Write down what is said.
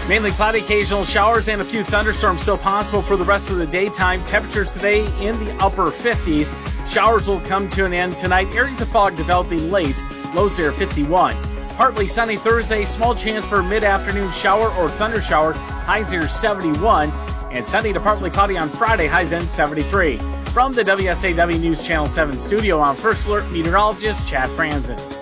Mainly cloudy, occasional showers, and a few thunderstorms still possible for the rest of the daytime. Temperatures today in the upper 50s. Showers will come to an end tonight. Areas of fog developing late. Lows there 51. Partly sunny Thursday. Small chance for a mid-afternoon shower or thunder shower. Highs here 71. And sunny to partly cloudy on Friday. Highs end 73. From the WSAW News Channel 7 studio, I'm First Alert meteorologist Chad Franzen.